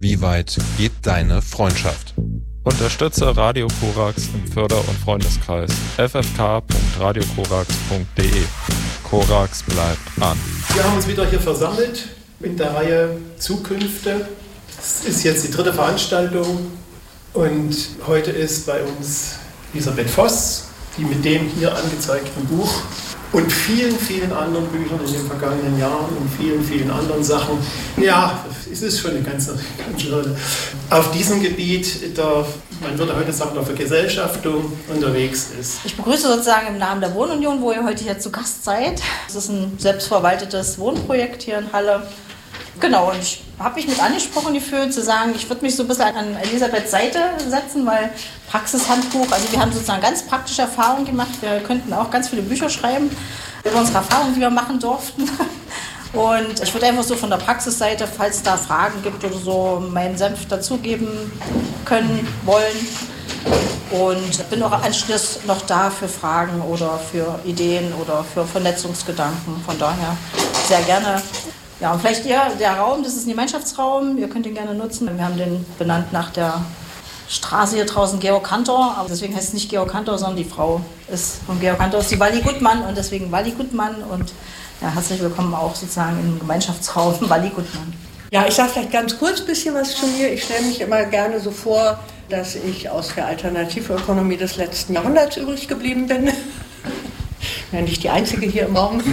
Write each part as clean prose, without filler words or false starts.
Wie weit geht deine Freundschaft? Unterstütze Radio Korax im Förder- und Freundeskreis ffk.radiokorax.de. Korax bleibt an. Wir haben uns wieder hier versammelt in der Reihe Zukünfte. Es ist jetzt die 3. Veranstaltung und heute ist bei uns Elisabeth Voss, die mit dem hier angezeigten Buch und vielen, vielen anderen Büchern in den vergangenen Jahren und vielen, vielen anderen Sachen, ja, es ist schon eine ganze Rolle, auf diesem Gebiet der, man würde heute sagen, der Vergesellschaftung unterwegs ist. Ich begrüße sozusagen im Namen der Wohnunion, wo ihr heute hier zu Gast seid. Es ist ein selbstverwaltetes Wohnprojekt hier in Halle. Genau, und ich habe mich mit angesprochen gefühlt, zu sagen, ich würde mich so ein bisschen an Elisabeths Seite setzen, weil Praxishandbuch, also wir haben sozusagen ganz praktische Erfahrungen gemacht. Wir könnten auch ganz viele Bücher schreiben über unsere Erfahrungen, die wir machen durften. Und ich würde einfach so von der Praxisseite, falls da Fragen gibt oder so, meinen Senf dazugeben können, wollen. Und bin auch anschließend noch da für Fragen oder für Ideen oder für Vernetzungsgedanken. Von daher sehr gerne. Ja, und vielleicht der Raum, das ist ein Gemeinschaftsraum, ihr könnt ihn gerne nutzen. Wir haben den benannt nach der Straße hier draußen, Georg Cantor, aber deswegen heißt es nicht Georg Cantor, sondern die Frau ist von Georg Cantor, ist die Walli Gutmann und deswegen Walli Gutmann und ja, herzlich willkommen auch sozusagen im Gemeinschaftsraum Walli Gutmann. Ja, ich sage vielleicht ganz kurz ein bisschen was zu mir. Ich stelle mich immer gerne so vor, dass ich aus der Alternativökonomie des letzten Jahrhunderts übrig geblieben bin. Ja, nicht die Einzige hier im Raum.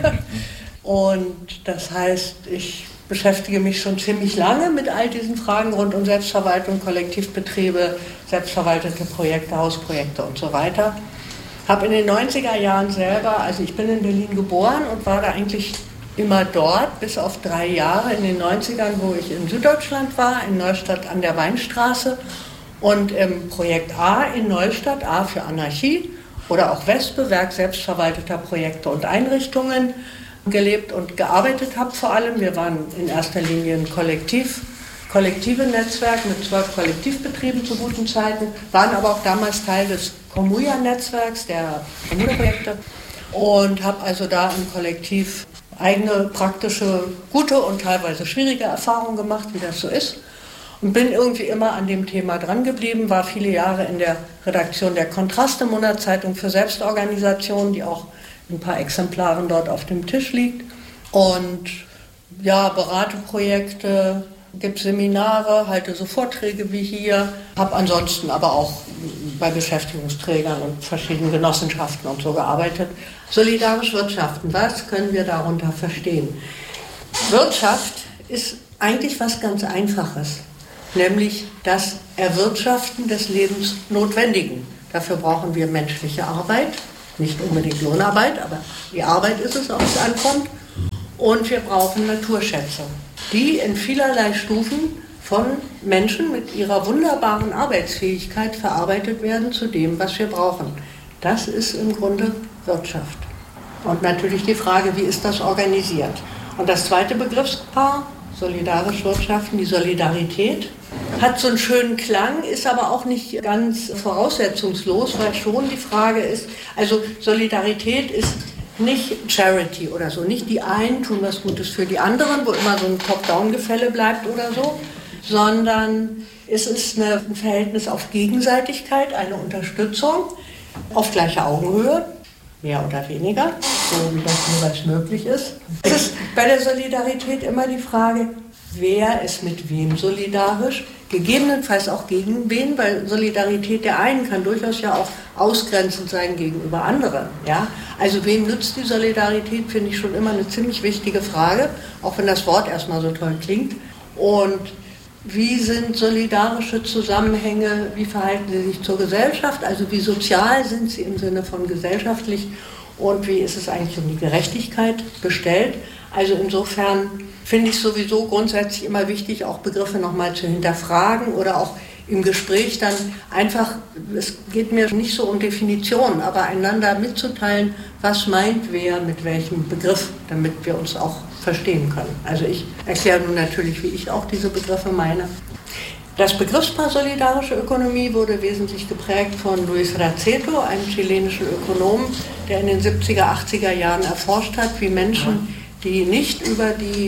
Und das heißt, ich beschäftige mich schon ziemlich lange mit all diesen Fragen rund um Selbstverwaltung, Kollektivbetriebe, selbstverwaltete Projekte, Hausprojekte und so weiter. Habe in den 90er Jahren selber, also ich bin in Berlin geboren und war da eigentlich immer dort, bis auf 3 Jahre in den 90ern, wo ich in Süddeutschland war, in Neustadt an der Weinstraße und im Projekt A in Neustadt, A für Anarchie oder auch Wespe, Werk selbstverwalteter Projekte und Einrichtungen, gelebt und gearbeitet habe vor allem. Wir waren in erster Linie ein kollektive Netzwerk mit 12 Kollektivbetrieben zu guten Zeiten, waren aber auch damals Teil des Komuja-Netzwerks, der Kommuneprojekte und habe also da im Kollektiv eigene praktische, gute und teilweise schwierige Erfahrungen gemacht, wie das so ist. Und bin irgendwie immer an dem Thema dran geblieben, war viele Jahre in der Redaktion der Kontraste, Monatszeitung für Selbstorganisation, die auch ein paar Exemplaren dort auf dem Tisch liegt. Und ja, berate Projekte, gebe Seminare, halte so Vorträge wie hier, habe ansonsten aber auch bei Beschäftigungsträgern und verschiedenen Genossenschaften und so gearbeitet. Solidarisch wirtschaften, was können wir darunter verstehen? Wirtschaft ist eigentlich was ganz Einfaches, nämlich das Erwirtschaften des Lebensnotwendigen. Dafür brauchen wir menschliche Arbeit. Nicht unbedingt Lohnarbeit, aber die Arbeit ist es, auf es ankommt. Und wir brauchen Naturschätze, die in vielerlei Stufen von Menschen mit ihrer wunderbaren Arbeitsfähigkeit verarbeitet werden zu dem, was wir brauchen. Das ist im Grunde Wirtschaft. Und natürlich die Frage, wie ist das organisiert? Und das zweite Begriffspaar, solidarisch wirtschaften, die Solidarität, hat so einen schönen Klang, ist aber auch nicht ganz voraussetzungslos, weil schon die Frage ist, also Solidarität ist nicht Charity oder so, nicht die einen tun was Gutes für die anderen, wo immer so ein Top-Down-Gefälle bleibt oder so, sondern es ist ein Verhältnis auf Gegenseitigkeit, eine Unterstützung auf gleicher Augenhöhe, mehr oder weniger, so wie das jeweils möglich ist. Es ist bei der Solidarität immer die Frage, wer ist mit wem solidarisch, gegebenenfalls auch gegen wen, weil Solidarität der einen kann durchaus ja auch ausgrenzend sein gegenüber anderen. Ja? Also wem nützt die Solidarität, finde ich schon immer eine ziemlich wichtige Frage, auch wenn das Wort erstmal so toll klingt. Und wie sind solidarische Zusammenhänge, wie verhalten sie sich zur Gesellschaft, also wie sozial sind sie im Sinne von gesellschaftlich und wie ist es eigentlich um die Gerechtigkeit bestellt. Also insofern finde ich sowieso grundsätzlich immer wichtig, auch Begriffe nochmal zu hinterfragen oder auch im Gespräch dann einfach, es geht mir nicht so um Definitionen, aber einander mitzuteilen, was meint wer mit welchem Begriff, damit wir uns auch verstehen können. Also ich erkläre nun natürlich, wie ich auch diese Begriffe meine. Das Begriffspaar solidarische Ökonomie wurde wesentlich geprägt von Luis Raceto, einem chilenischen Ökonom, der in den 70er, 80er Jahren erforscht hat, wie Menschen, die nicht über die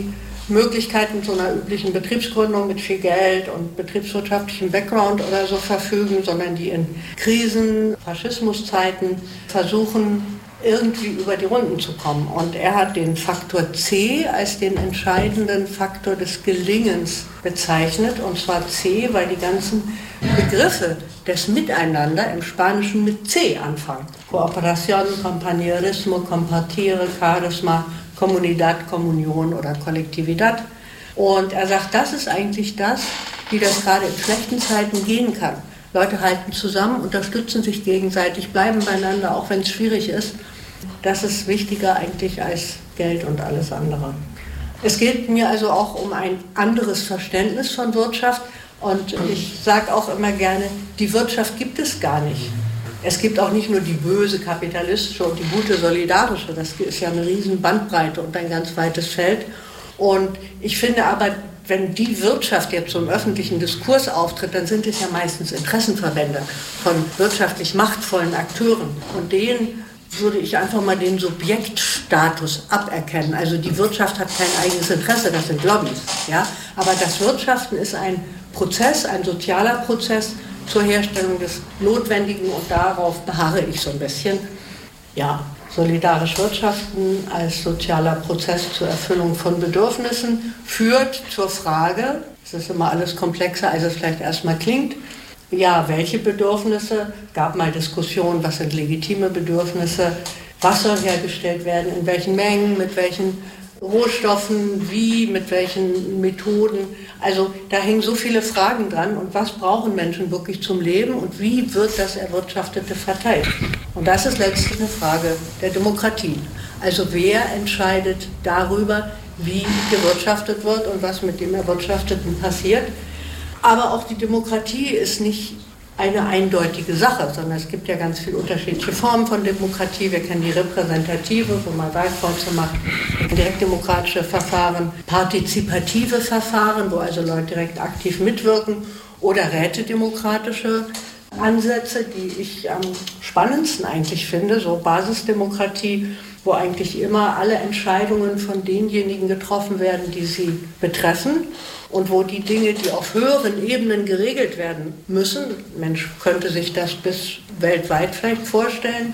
Möglichkeiten zu einer üblichen Betriebsgründung mit viel Geld und betriebswirtschaftlichem Background oder so verfügen, sondern die in Krisen, Faschismuszeiten versuchen, irgendwie über die Runden zu kommen. Und er hat den Faktor C als den entscheidenden Faktor des Gelingens bezeichnet. Und zwar C, weil die ganzen Begriffe des Miteinander im Spanischen mit C anfangen. Cooperación, Compañerismo, Compartire, Charisma, Comunidad, Kommunion oder Kollektivität. Und er sagt, das ist eigentlich das, wie das gerade in schlechten Zeiten gehen kann. Leute halten zusammen, unterstützen sich gegenseitig, bleiben beieinander, auch wenn es schwierig ist. Das ist wichtiger eigentlich als Geld und alles andere. Es geht mir also auch um ein anderes Verständnis von Wirtschaft. Und ich sage auch immer gerne, die Wirtschaft gibt es gar nicht. Es gibt auch nicht nur die böse kapitalistische und die gute solidarische. Das ist ja eine riesen Bandbreite und ein ganz weites Feld. Und ich finde aber, wenn die Wirtschaft jetzt so im öffentlichen Diskurs auftritt, dann sind es ja meistens Interessenverbände von wirtschaftlich machtvollen Akteuren. Und denen würde ich einfach mal den Subjektstatus aberkennen. Also die Wirtschaft hat kein eigenes Interesse, das sind Lobbys. Ja? Aber das Wirtschaften ist ein Prozess, ein sozialer Prozess zur Herstellung des Notwendigen und darauf beharre ich so ein bisschen. Ja, solidarisch wirtschaften als sozialer Prozess zur Erfüllung von Bedürfnissen führt zur Frage, es ist immer alles komplexer, als es vielleicht erstmal klingt, ja, welche Bedürfnisse, gab mal Diskussionen, was sind legitime Bedürfnisse, was soll hergestellt werden, in welchen Mengen, mit welchen Rohstoffen, wie, mit welchen Methoden. Also da hängen so viele Fragen dran. Und was brauchen Menschen wirklich zum Leben und wie wird das Erwirtschaftete verteilt? Und das ist letztlich eine Frage der Demokratie. Also wer entscheidet darüber, wie gewirtschaftet wird und was mit dem Erwirtschafteten passiert? Aber auch die Demokratie ist nicht eine eindeutige Sache, sondern es gibt ja ganz viele unterschiedliche Formen von Demokratie. Wir kennen die repräsentative, wo man Wahlkreuze macht, direktdemokratische Verfahren, partizipative Verfahren, wo also Leute direkt aktiv mitwirken, oder rätedemokratische Ansätze, die ich am spannendsten eigentlich finde, so Basisdemokratie, wo eigentlich immer alle Entscheidungen von denjenigen getroffen werden, die sie betreffen und wo die Dinge, die auf höheren Ebenen geregelt werden müssen, Mensch könnte sich das bis weltweit vielleicht vorstellen,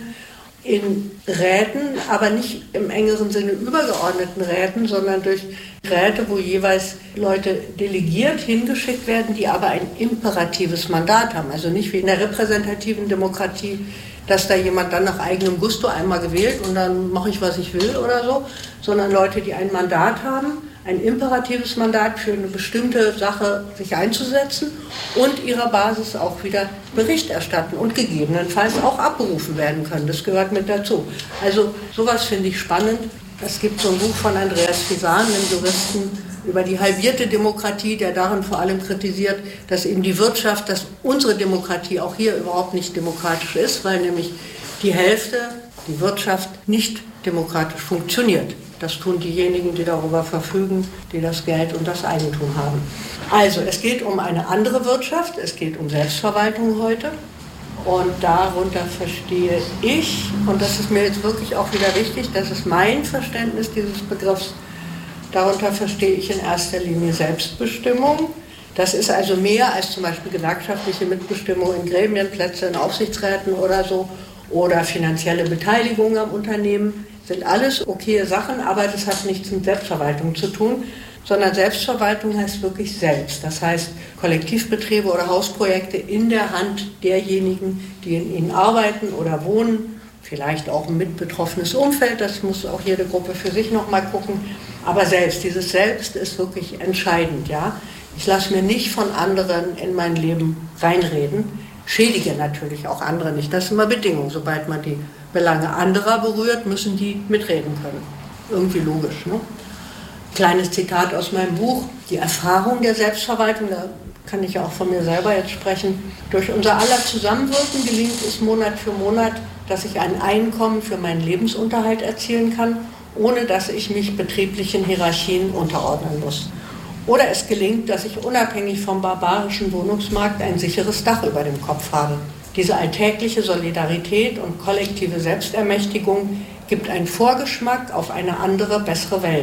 in Räten, aber nicht im engeren Sinne übergeordneten Räten, sondern durch Räte, wo jeweils Leute delegiert hingeschickt werden, die aber ein imperatives Mandat haben. Also nicht wie in der repräsentativen Demokratie, dass da jemand dann nach eigenem Gusto einmal gewählt und dann mache ich, was ich will oder so, sondern Leute, die ein Mandat haben, ein imperatives Mandat für eine bestimmte Sache sich einzusetzen und ihrer Basis auch wieder Bericht erstatten und gegebenenfalls auch abberufen werden können. Das gehört mit dazu. Also sowas finde ich spannend. Es gibt so ein Buch von Andreas Fisan, einem Juristen, über die halbierte Demokratie, der darin vor allem kritisiert, dass eben die Wirtschaft, dass unsere Demokratie auch hier überhaupt nicht demokratisch ist, weil nämlich die Hälfte, die Wirtschaft, nicht demokratisch funktioniert. Das tun diejenigen, die darüber verfügen, die das Geld und das Eigentum haben. Also es geht um eine andere Wirtschaft, es geht um Selbstverwaltung heute. Und darunter verstehe ich, und das ist mir jetzt wirklich auch wieder wichtig, das ist mein Verständnis dieses Begriffs, darunter verstehe ich in erster Linie Selbstbestimmung. Das ist also mehr als zum Beispiel gewerkschaftliche Mitbestimmung in Gremien, Plätze in Aufsichtsräten oder so, oder finanzielle Beteiligung am Unternehmen. Sind alles okaye Sachen, aber das hat nichts mit Selbstverwaltung zu tun, sondern Selbstverwaltung heißt wirklich selbst. Das heißt Kollektivbetriebe oder Hausprojekte in der Hand derjenigen, die in ihnen arbeiten oder wohnen, vielleicht auch ein mitbetroffenes Umfeld, das muss auch jede Gruppe für sich nochmal gucken, aber selbst, dieses Selbst ist wirklich entscheidend. Ja? Ich lasse mir nicht von anderen in mein Leben reinreden, schädige natürlich auch andere nicht, das ist immer Bedingung, sobald man die Belange anderer berührt, müssen die mitreden können. Irgendwie logisch, ne? Kleines Zitat aus meinem Buch. Die Erfahrung der Selbstverwaltung, da kann ich ja auch von mir selber jetzt sprechen. Durch unser aller Zusammenwirken gelingt es Monat für Monat, dass ich ein Einkommen für meinen Lebensunterhalt erzielen kann, ohne dass ich mich betrieblichen Hierarchien unterordnen muss. Oder es gelingt, dass ich unabhängig vom barbarischen Wohnungsmarkt ein sicheres Dach über dem Kopf habe. Diese alltägliche Solidarität und kollektive Selbstermächtigung gibt einen Vorgeschmack auf eine andere, bessere Welt,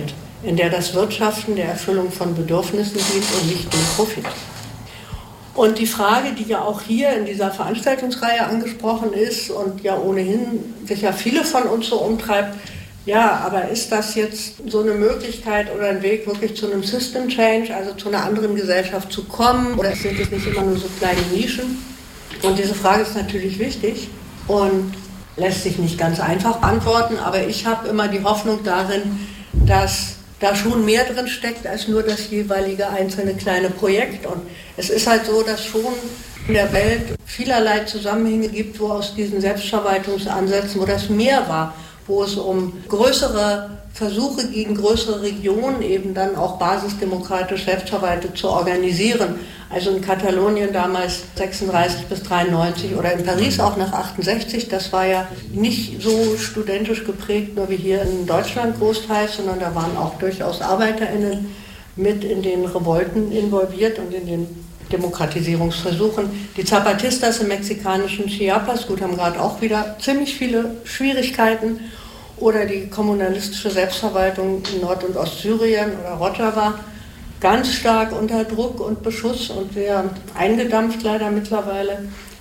in der das Wirtschaften der Erfüllung von Bedürfnissen dient und nicht dem Profit. Und die Frage, die ja auch hier in dieser Veranstaltungsreihe angesprochen ist und ja ohnehin sich ja viele von uns so umtreibt, ja, aber ist das jetzt so eine Möglichkeit oder ein Weg, wirklich zu einem System Change, also zu einer anderen Gesellschaft zu kommen? Oder sind es nicht immer nur so kleine Nischen? Und diese Frage ist natürlich wichtig und lässt sich nicht ganz einfach beantworten, aber ich habe immer die Hoffnung darin, dass da schon mehr drin steckt als nur das jeweilige einzelne kleine Projekt. Und es ist halt so, dass schon in der Welt vielerlei Zusammenhänge gibt, wo aus diesen Selbstverwaltungsansätzen, wo das mehr war, wo es um größere Versuche gegen größere Regionen eben dann auch basisdemokratisch selbstverwaltet zu organisieren. Also in Katalonien damals 36 bis 93 oder in Paris auch nach 68. Das war ja nicht so studentisch geprägt, nur wie hier in Deutschland großteils, sondern da waren auch durchaus ArbeiterInnen mit in den Revolten involviert und in den Demokratisierungsversuchen. Die Zapatistas im mexikanischen Chiapas, gut, haben gerade auch wieder ziemlich viele Schwierigkeiten. Oder die kommunalistische Selbstverwaltung in Nord- und Ostsyrien oder Rojava, ganz stark unter Druck und Beschuss und sehr eingedampft leider mittlerweile.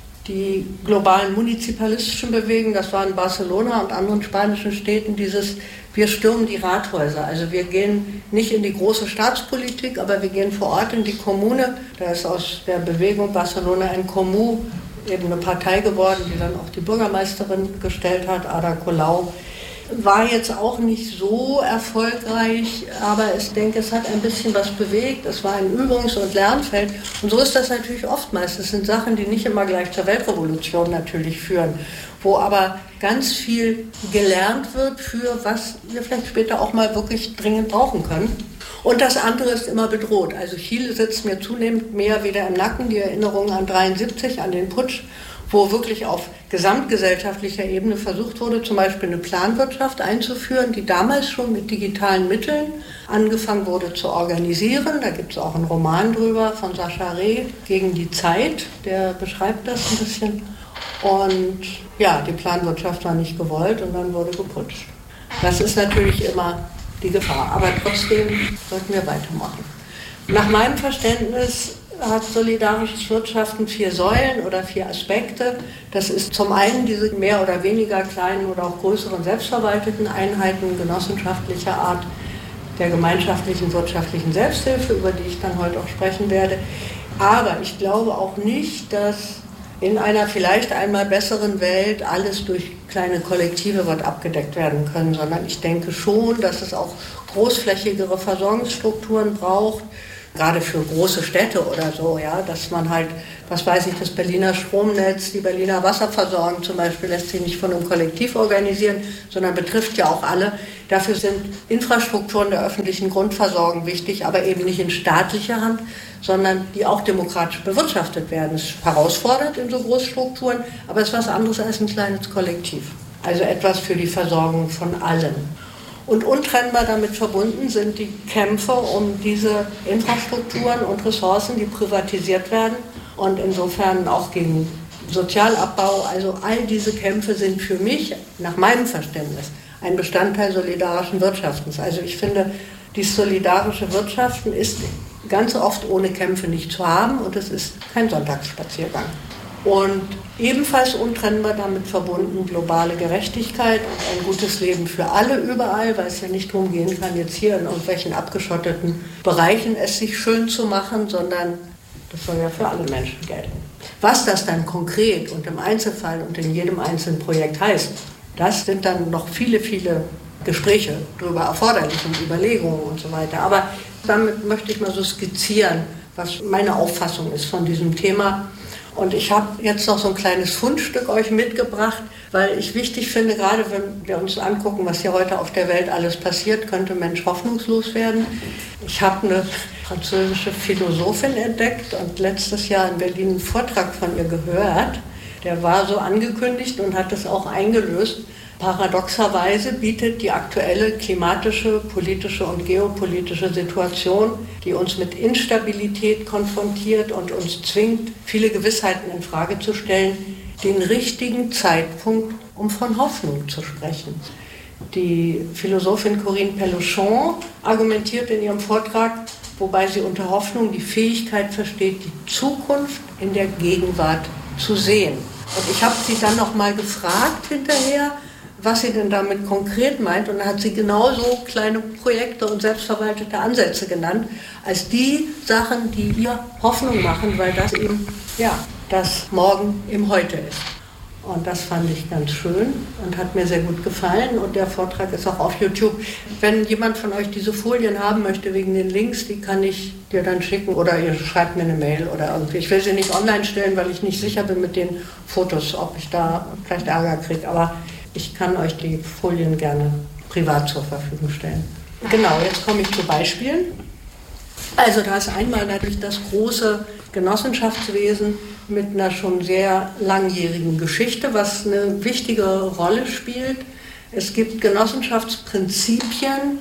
Die globalen munizipalistischen Bewegungen, das war in Barcelona und anderen spanischen Städten dieses wir stürmen die Rathäuser. Also wir gehen nicht in die große Staatspolitik, aber wir gehen vor Ort in die Kommune. Da ist aus der Bewegung Barcelona en Comú eben eine Partei geworden, die dann auch die Bürgermeisterin gestellt hat, Ada Colau. War jetzt auch nicht so erfolgreich, aber ich denke, es hat ein bisschen was bewegt. Es war ein Übungs- und Lernfeld. Und so ist das natürlich oftmals. Das sind Sachen, die nicht immer gleich zur Weltrevolution natürlich führen, wo aber ganz viel gelernt wird für was wir vielleicht später auch mal wirklich dringend brauchen können. Und das andere ist immer bedroht. Also Chile sitzt mir zunehmend mehr wieder im Nacken, die Erinnerung an 73, an den Putsch, wo wirklich auf gesamtgesellschaftlicher Ebene versucht wurde, zum Beispiel eine Planwirtschaft einzuführen, die damals schon mit digitalen Mitteln angefangen wurde zu organisieren. Da gibt es auch einen Roman drüber von Sascha Reh, Gegen die Zeit, der beschreibt das ein bisschen. Und ja, die Planwirtschaft war nicht gewollt und dann wurde geputscht. Das ist natürlich immer die Gefahr, aber trotzdem sollten wir weitermachen. Nach meinem Verständnis hat solidarisches Wirtschaften 4 Säulen oder 4 Aspekte. Das ist zum einen diese mehr oder weniger kleinen oder auch größeren selbstverwalteten Einheiten genossenschaftlicher Art der gemeinschaftlichen wirtschaftlichen Selbsthilfe, über die ich dann heute auch sprechen werde. Aber ich glaube auch nicht, dass in einer vielleicht einmal besseren Welt alles durch kleine Kollektive wird abgedeckt werden können, sondern ich denke schon, dass es auch großflächigere Versorgungsstrukturen braucht, gerade für große Städte oder so, ja, dass man halt, was weiß ich, das Berliner Stromnetz, die Berliner Wasserversorgung zum Beispiel lässt sich nicht von einem Kollektiv organisieren, sondern betrifft ja auch alle. Dafür sind Infrastrukturen der öffentlichen Grundversorgung wichtig, aber eben nicht in staatlicher Hand, sondern die auch demokratisch bewirtschaftet werden. Es ist herausfordernd in so Großstrukturen, aber es ist was anderes als ein kleines Kollektiv. Also etwas für die Versorgung von allen. Und untrennbar damit verbunden sind die Kämpfe um diese Infrastrukturen und Ressourcen, die privatisiert werden und insofern auch gegen Sozialabbau. Also all diese Kämpfe sind für mich, nach meinem Verständnis, ein Bestandteil solidarischen Wirtschaftens. Also ich finde, die solidarische Wirtschaften ist ganz oft ohne Kämpfe nicht zu haben und es ist kein Sonntagsspaziergang. Und ebenfalls untrennbar damit verbunden globale Gerechtigkeit und ein gutes Leben für alle überall, weil es ja nicht darum gehen kann, jetzt hier in irgendwelchen abgeschotteten Bereichen es sich schön zu machen, sondern das soll ja für alle Menschen gelten. Was das dann konkret und im Einzelfall und in jedem einzelnen Projekt heißt, das sind dann noch viele, viele Gespräche darüber erforderlich und Überlegungen und so weiter. Aber damit möchte ich mal so skizzieren, was meine Auffassung ist von diesem Thema. Und ich habe jetzt noch so ein kleines Fundstück euch mitgebracht, weil ich wichtig finde, gerade wenn wir uns angucken, was hier heute auf der Welt alles passiert, könnte Mensch hoffnungslos werden. Ich habe eine französische Philosophin entdeckt und letztes Jahr in Berlin einen Vortrag von ihr gehört. Der war so angekündigt und hat es auch eingelöst. Paradoxerweise bietet die aktuelle klimatische, politische und geopolitische Situation, die uns mit Instabilität konfrontiert und uns zwingt, viele Gewissheiten in Frage zu stellen, den richtigen Zeitpunkt, um von Hoffnung zu sprechen. Die Philosophin Corinne Pelluchon argumentiert in ihrem Vortrag, wobei sie unter Hoffnung die Fähigkeit versteht, die Zukunft in der Gegenwart zu sehen. Und ich habe sie dann noch mal gefragt hinterher, was sie denn damit konkret meint. Und dann hat sie genauso kleine Projekte und selbstverwaltete Ansätze genannt, als die Sachen, die ihr Hoffnung machen, weil das eben das Morgen im Heute ist. Und das fand ich ganz schön und hat mir sehr gut gefallen. Und der Vortrag ist auch auf YouTube. Wenn jemand von euch diese Folien haben möchte wegen den Links, die kann ich dir dann schicken oder ihr schreibt mir eine Mail oder irgendwie. Ich will sie nicht online stellen, weil ich nicht sicher bin mit den Fotos, ob ich da vielleicht Ärger kriege. Aber ich kann euch die Folien gerne privat zur Verfügung stellen. Genau, jetzt komme ich zu Beispielen. Also da ist einmal natürlich das große Genossenschaftswesen mit einer schon sehr langjährigen Geschichte, was eine wichtige Rolle spielt. Es gibt Genossenschaftsprinzipien,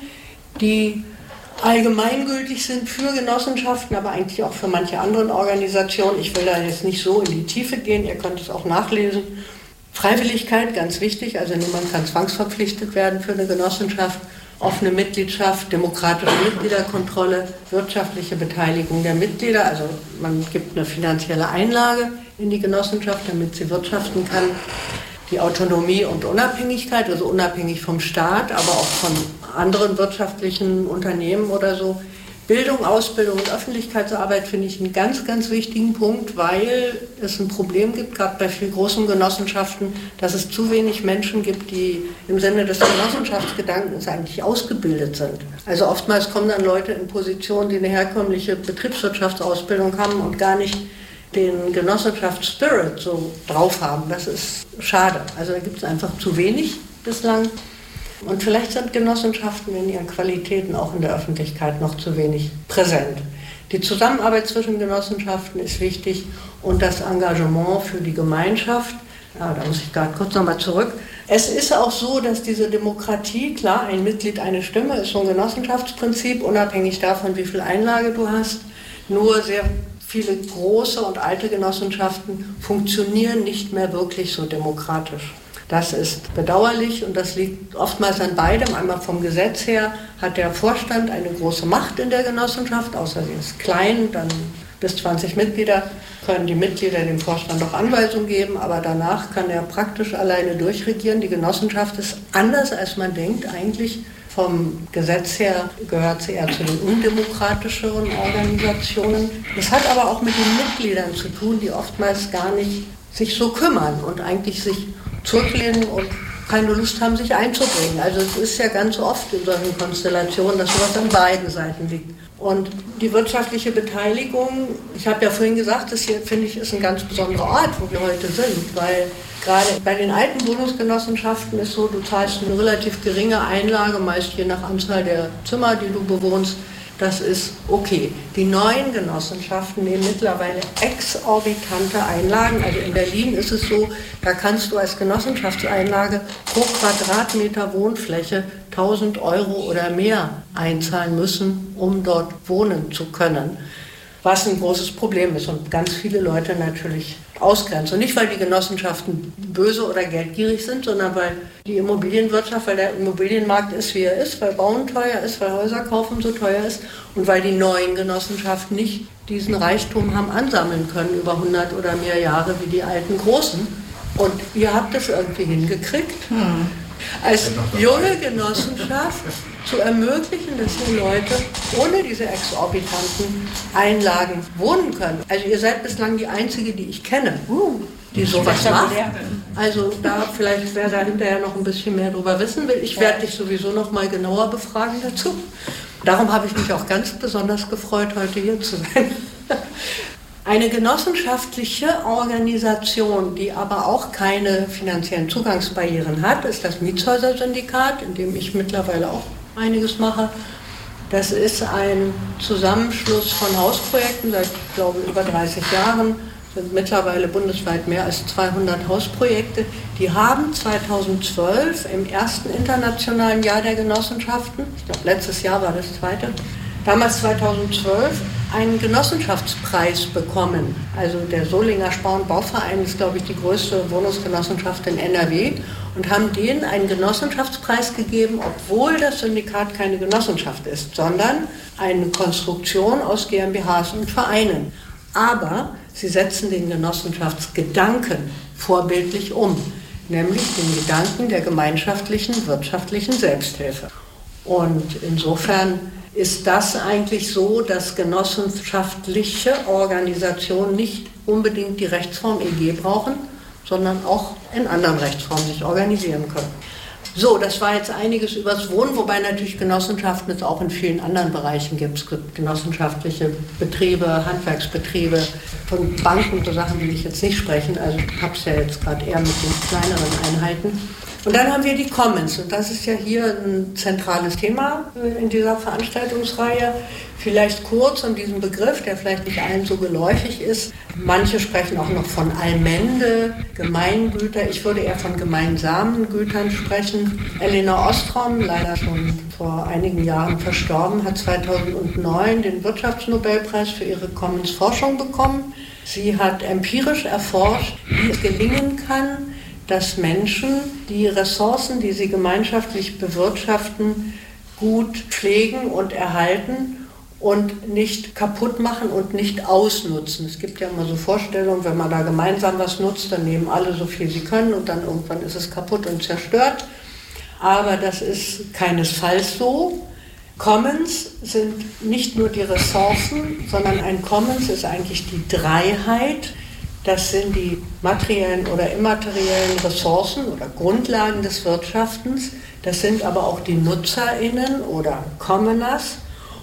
die allgemeingültig sind für Genossenschaften, aber eigentlich auch für manche anderen Organisationen. Ich will da jetzt nicht so in die Tiefe gehen, ihr könnt es auch nachlesen. Freiwilligkeit, ganz wichtig, also niemand kann zwangsverpflichtet werden für eine Genossenschaft. Offene Mitgliedschaft, demokratische Mitgliederkontrolle, wirtschaftliche Beteiligung der Mitglieder. Also man gibt eine finanzielle Einlage in die Genossenschaft, damit sie wirtschaften kann. Die Autonomie und Unabhängigkeit, also unabhängig vom Staat, aber auch von anderen wirtschaftlichen Unternehmen oder so. Bildung, Ausbildung und Öffentlichkeitsarbeit finde ich einen ganz, ganz wichtigen Punkt, weil es ein Problem gibt, gerade bei vielen großen Genossenschaften, dass es zu wenig Menschen gibt, die im Sinne des Genossenschaftsgedankens eigentlich ausgebildet sind. Also oftmals kommen dann Leute in Positionen, die eine herkömmliche Betriebswirtschaftsausbildung haben und gar nicht den Genossenschaftsspirit so drauf haben. Das ist schade. Also da gibt es einfach zu wenig bislang. Und vielleicht sind Genossenschaften in ihren Qualitäten auch in der Öffentlichkeit noch zu wenig präsent. Die Zusammenarbeit zwischen Genossenschaften ist wichtig und das Engagement für die Gemeinschaft. Ja, da muss ich gerade kurz nochmal zurück. Es ist auch so, dass diese Demokratie, klar, ein Mitglied, eine Stimme, ist so ein Genossenschaftsprinzip, unabhängig davon, wie viel Einlage du hast. Nur sehr viele große und alte Genossenschaften funktionieren nicht mehr wirklich so demokratisch. Das ist bedauerlich und das liegt oftmals an beidem. Einmal vom Gesetz her hat der Vorstand eine große Macht in der Genossenschaft, außer sie ist klein, dann bis 20 Mitglieder können die Mitglieder dem Vorstand auch Anweisungen geben, aber danach kann er praktisch alleine durchregieren. Die Genossenschaft ist anders, als man denkt. Eigentlich vom Gesetz her gehört sie eher zu den undemokratischeren Organisationen. Das hat aber auch mit den Mitgliedern zu tun, die oftmals gar nicht sich so kümmern und eigentlich sich zurücklehnen und keine Lust haben, sich einzubringen. Also es ist ja ganz oft in solchen Konstellationen, dass sowas an beiden Seiten liegt. Und die wirtschaftliche Beteiligung, ich habe ja vorhin gesagt, das hier, finde ich, ist ein ganz besonderer Ort, wo wir heute sind, weil gerade bei den alten Wohnungsgenossenschaften ist so, du zahlst eine relativ geringe Einlage, meist je nach Anzahl der Zimmer, die du bewohnst. Das ist okay. Die neuen Genossenschaften nehmen mittlerweile exorbitante Einlagen. Also in Berlin ist es so, da kannst du als Genossenschaftseinlage pro Quadratmeter Wohnfläche 1.000 € oder mehr einzahlen müssen, um dort wohnen zu können. Was ein großes Problem ist und ganz viele Leute natürlich ausgrenzt. Und nicht, weil die Genossenschaften böse oder geldgierig sind, sondern weil die Immobilienwirtschaft, weil der Immobilienmarkt ist, wie er ist, weil Bauen teuer ist, weil Häuser kaufen so teuer ist und weil die neuen Genossenschaften nicht diesen Reichtum haben ansammeln können über 100 oder mehr Jahre wie die alten Großen. Und ihr habt das irgendwie hingekriegt, als junge Genossenschaft zu ermöglichen, dass die Leute ohne diese exorbitanten Einlagen wohnen können. Also ihr seid bislang die Einzige, die ich kenne, die sowas macht. Also da vielleicht, wer da hinterher noch ein bisschen mehr drüber wissen will, ich werde dich sowieso noch mal genauer befragen dazu. Darum habe ich mich auch ganz besonders gefreut, heute hier zu sein. Eine genossenschaftliche Organisation, die aber auch keine finanziellen Zugangsbarrieren hat, ist das Mietshäuser-Syndikat, in dem ich mittlerweile auch einiges mache. Das ist ein Zusammenschluss von Hausprojekten seit, ich glaube, über 30 Jahren. Sind mittlerweile bundesweit mehr als 200 Hausprojekte. Die haben 2012 im ersten internationalen Jahr der Genossenschaften, ich glaube letztes Jahr war das zweite, damals 2012 einen Genossenschaftspreis bekommen. Also der Solinger Spar- und Bauverein ist, glaube ich, die größte Wohnungsgenossenschaft in NRW und haben denen einen Genossenschaftspreis gegeben, obwohl das Syndikat keine Genossenschaft ist, sondern eine Konstruktion aus GmbHs und Vereinen. Aber sie setzen den Genossenschaftsgedanken vorbildlich um, nämlich den Gedanken der gemeinschaftlichen, wirtschaftlichen Selbsthilfe. Und insofern ist das eigentlich so, dass genossenschaftliche Organisationen nicht unbedingt die Rechtsform EG brauchen, sondern auch in anderen Rechtsformen sich organisieren können. So, das war jetzt einiges übers Wohnen, wobei natürlich Genossenschaften es auch in vielen anderen Bereichen gibt. Es gibt genossenschaftliche Betriebe, Handwerksbetriebe, von Banken und so Sachen will ich jetzt nicht sprechen. Also ich habe es ja jetzt gerade eher mit den kleineren Einheiten. Und dann haben wir die Commons und das ist ja hier ein zentrales Thema in dieser Veranstaltungsreihe. Vielleicht kurz um diesen Begriff, der vielleicht nicht allen so geläufig ist. Manche sprechen auch noch von Allmende, Gemeingüter. Ich würde eher von gemeinsamen Gütern sprechen. Elinor Ostrom, leider schon vor einigen Jahren verstorben, hat 2009 den Wirtschaftsnobelpreis für ihre Commons-Forschung bekommen. Sie hat empirisch erforscht, wie es gelingen kann, dass Menschen die Ressourcen, die sie gemeinschaftlich bewirtschaften, gut pflegen und erhalten und nicht kaputt machen und nicht ausnutzen. Es gibt ja immer so Vorstellungen, wenn man da gemeinsam was nutzt, dann nehmen alle so viel sie können und dann irgendwann ist es kaputt und zerstört. Aber das ist keinesfalls so. Commons sind nicht nur die Ressourcen, sondern ein Commons ist eigentlich die Dreiheit. Das sind die materiellen oder immateriellen Ressourcen oder Grundlagen des Wirtschaftens. Das sind aber auch die NutzerInnen oder Commoners.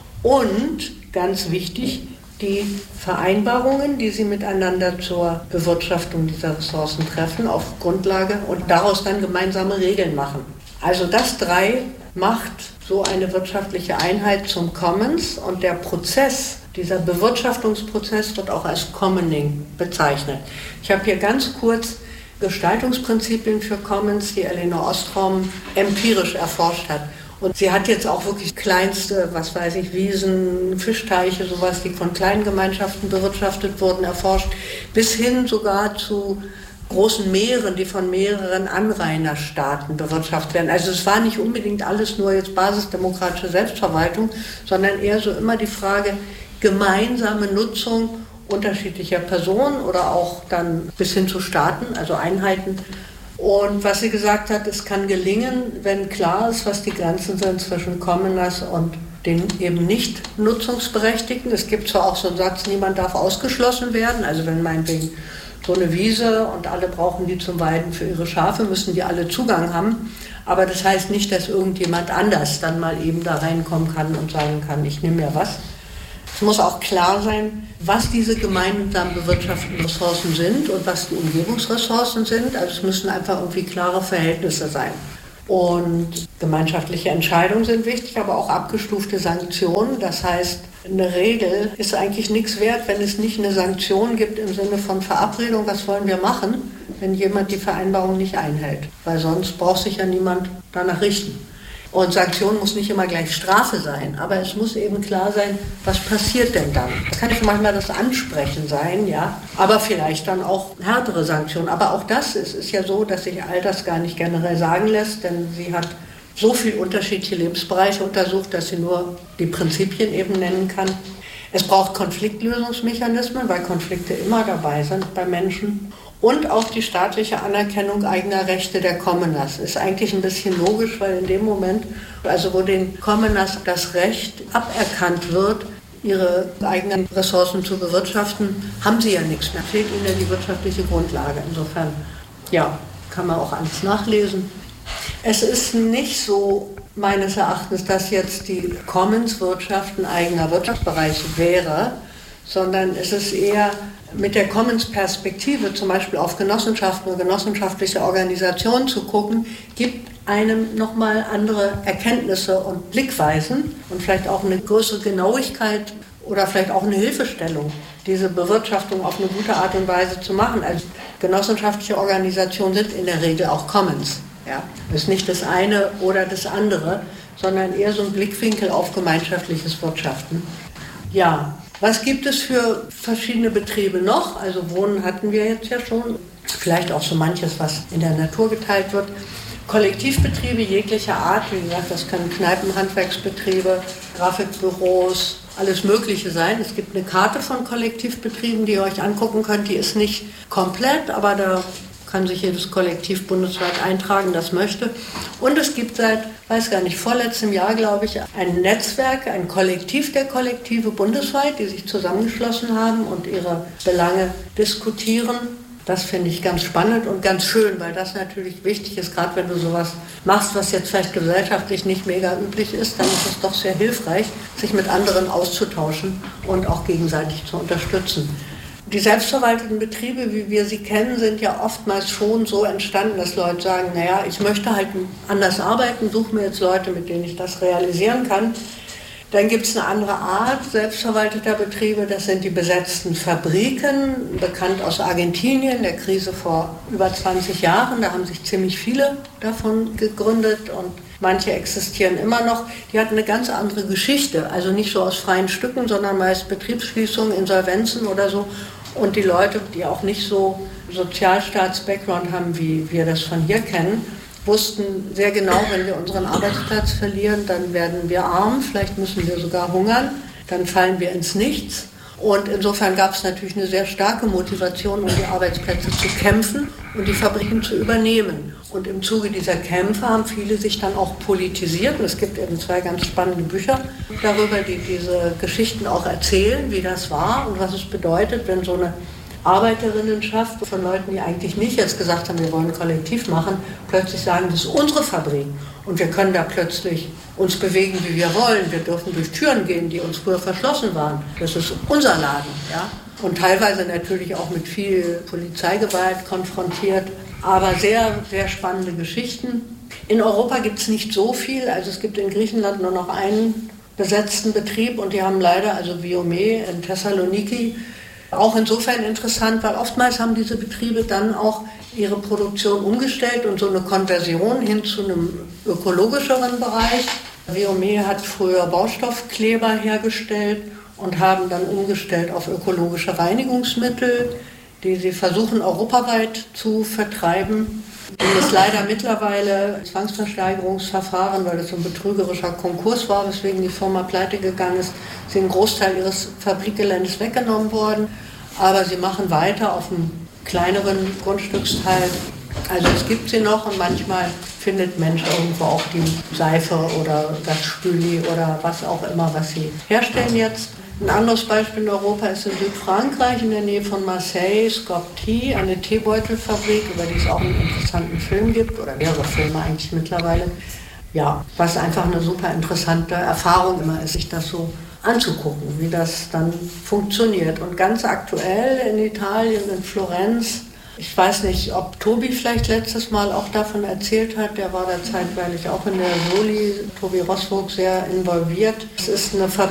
Und, ganz wichtig, die Vereinbarungen, die sie miteinander zur Bewirtschaftung dieser Ressourcen treffen, auf Grundlage und daraus dann gemeinsame Regeln machen. Also das drei macht so eine wirtschaftliche Einheit zum Commons und der Prozess, dieser Bewirtschaftungsprozess wird auch als Commoning bezeichnet. Ich habe hier ganz kurz Gestaltungsprinzipien für Commons, die Elinor Ostrom empirisch erforscht hat. Und sie hat jetzt auch wirklich kleinste, was weiß ich, Wiesen, Fischteiche, sowas, die von kleinen Gemeinschaften bewirtschaftet wurden, erforscht, bis hin sogar zu großen Meeren, die von mehreren Anrainerstaaten bewirtschaftet werden. Also es war nicht unbedingt alles nur jetzt basisdemokratische Selbstverwaltung, sondern eher so immer die Frage, gemeinsame Nutzung unterschiedlicher Personen oder auch dann bis hin zu Staaten, also Einheiten. Und was sie gesagt hat, es kann gelingen, wenn klar ist, was die Grenzen sind zwischen Commoners und den eben nicht Nutzungsberechtigten. Es gibt zwar auch so einen Satz, niemand darf ausgeschlossen werden, also wenn meinetwegen so eine Wiese und alle brauchen die zum Weiden für ihre Schafe, müssen die alle Zugang haben. Aber das heißt nicht, dass irgendjemand anders dann mal eben da reinkommen kann und sagen kann, ich nehme mir was. Es muss auch klar sein, was diese gemeinsam bewirtschafteten Ressourcen sind und was die Umgebungsressourcen sind. Also es müssen einfach irgendwie klare Verhältnisse sein. Und gemeinschaftliche Entscheidungen sind wichtig, aber auch abgestufte Sanktionen. Das heißt, eine Regel ist eigentlich nichts wert, wenn es nicht eine Sanktion gibt im Sinne von Verabredung, was wollen wir machen, wenn jemand die Vereinbarung nicht einhält. Weil sonst braucht sich ja niemand danach richten. Und Sanktion muss nicht immer gleich Strafe sein, aber es muss eben klar sein, was passiert denn dann. Das kann schon manchmal das Ansprechen sein, ja, aber vielleicht dann auch härtere Sanktionen. Aber auch das ist ja so, dass sich all das gar nicht generell sagen lässt, denn sie hat so viele unterschiedliche Lebensbereiche untersucht, dass sie nur die Prinzipien eben nennen kann. Es braucht Konfliktlösungsmechanismen, weil Konflikte immer dabei sind bei Menschen. Und auch die staatliche Anerkennung eigener Rechte der Commoners ist eigentlich ein bisschen logisch, weil in dem Moment, also wo den Commoners das Recht aberkannt wird, ihre eigenen Ressourcen zu bewirtschaften, haben sie ja nichts mehr. Fehlt ihnen ja die wirtschaftliche Grundlage. Insofern, ja, kann man auch alles nachlesen. Es ist nicht so, meines Erachtens, dass jetzt die Commons-Wirtschaft ein eigener Wirtschaftsbereich wäre, sondern es ist eher mit der Commons-Perspektive zum Beispiel auf Genossenschaften und genossenschaftliche Organisationen zu gucken, gibt einem nochmal andere Erkenntnisse und Blickweisen und vielleicht auch eine größere Genauigkeit oder vielleicht auch eine Hilfestellung, diese Bewirtschaftung auf eine gute Art und Weise zu machen. Also genossenschaftliche Organisationen sind in der Regel auch Commons. Ja? Das ist nicht das eine oder das andere, sondern eher so ein Blickwinkel auf gemeinschaftliches Wirtschaften. Ja, Was gibt es für verschiedene Betriebe noch? Also Wohnen hatten wir jetzt ja schon. Vielleicht auch so manches, was in der Natur geteilt wird. Kollektivbetriebe jeglicher Art, wie gesagt, das können Kneipen, Handwerksbetriebe, Grafikbüros, alles Mögliche sein. Es gibt eine Karte von Kollektivbetrieben, die ihr euch angucken könnt. Die ist nicht komplett, aber da kann sich jedes Kollektiv bundesweit eintragen, das möchte. Und es gibt seit, weiß gar nicht, vorletztem Jahr, glaube ich, ein Netzwerk, ein Kollektiv der Kollektive bundesweit, die sich zusammengeschlossen haben und ihre Belange diskutieren. Das finde ich ganz spannend und ganz schön, weil das natürlich wichtig ist, gerade wenn du sowas machst, was jetzt vielleicht gesellschaftlich nicht mega üblich ist, dann ist es doch sehr hilfreich, sich mit anderen auszutauschen und auch gegenseitig zu unterstützen. Die selbstverwalteten Betriebe, wie wir sie kennen, sind ja oftmals schon so entstanden, dass Leute sagen, naja, ich möchte halt anders arbeiten, suche mir jetzt Leute, mit denen ich das realisieren kann. Dann gibt es eine andere Art selbstverwalteter Betriebe, das sind die besetzten Fabriken, bekannt aus Argentinien, der Krise vor über 20 Jahren. Da haben sich ziemlich viele davon gegründet und manche existieren immer noch. Die hatten eine ganz andere Geschichte, also nicht so aus freien Stücken, sondern meist Betriebsschließungen, Insolvenzen oder so. Und die Leute, die auch nicht so Sozialstaats-Background haben, wie wir das von hier kennen, wussten sehr genau, wenn wir unseren Arbeitsplatz verlieren, dann werden wir arm, vielleicht müssen wir sogar hungern, dann fallen wir ins Nichts. Und insofern gab es natürlich eine sehr starke Motivation, um die Arbeitsplätze zu kämpfen und die Fabriken zu übernehmen. Und im Zuge dieser Kämpfe haben viele sich dann auch politisiert. Und es gibt eben 2 ganz spannende Bücher darüber, die diese Geschichten auch erzählen, wie das war und was es bedeutet, wenn so eine Arbeiterinnenschaft von Leuten, die eigentlich nicht jetzt gesagt haben, wir wollen Kollektiv machen, plötzlich sagen, das ist unsere Fabrik und wir können da plötzlich uns bewegen, wie wir wollen. Wir dürfen durch Türen gehen, die uns früher verschlossen waren. Das ist unser Laden, ja. Und teilweise natürlich auch mit viel Polizeigewalt konfrontiert, aber sehr, sehr spannende Geschichten. In Europa gibt es nicht so viel, also es gibt in Griechenland nur noch einen besetzten Betrieb und die haben leider, also Viome in Thessaloniki, auch insofern interessant, weil oftmals haben diese Betriebe dann auch ihre Produktion umgestellt und so eine Konversion hin zu einem ökologischeren Bereich. Viome hat früher Baustoffkleber hergestellt und haben dann umgestellt auf ökologische Reinigungsmittel, die sie versuchen europaweit zu vertreiben. Und es leider mittlerweile Zwangsversteigerungsverfahren, weil es so ein betrügerischer Konkurs war, weswegen die Firma pleite gegangen ist, sind ein Großteil ihres Fabrikgeländes weggenommen worden. Aber sie machen weiter auf einem kleineren Grundstücksteil. Also es gibt sie noch und manchmal findet Mensch irgendwo auch die Seife oder das Spüli oder was auch immer, was sie herstellen jetzt. Ein anderes Beispiel in Europa ist in Südfrankreich, in der Nähe von Marseille, Scopti, eine Teebeutelfabrik, über die es auch einen interessanten Film gibt, oder mehrere Filme eigentlich mittlerweile. Ja, was einfach eine super interessante Erfahrung immer ist, sich das so anzugucken, wie das dann funktioniert. Und ganz aktuell in Italien, in Florenz, ich weiß nicht, ob Tobi vielleicht letztes Mal auch davon erzählt hat, der war da zeitweilig auch in der Soli, Tobi Rosburg, sehr involviert. Es ist eine Fabrik,